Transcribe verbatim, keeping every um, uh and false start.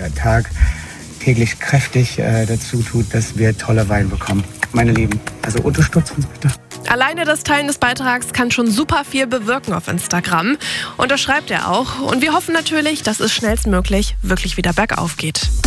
Tag täglich kräftig äh, dazu tut, dass wir tolle Wein bekommen. Meine Lieben, also unterstützt uns bitte. Alleine das Teilen des Beitrags kann schon super viel bewirken auf Instagram. Und das schreibt er auch. Und wir hoffen natürlich, dass es schnellstmöglich wirklich wieder bergauf geht.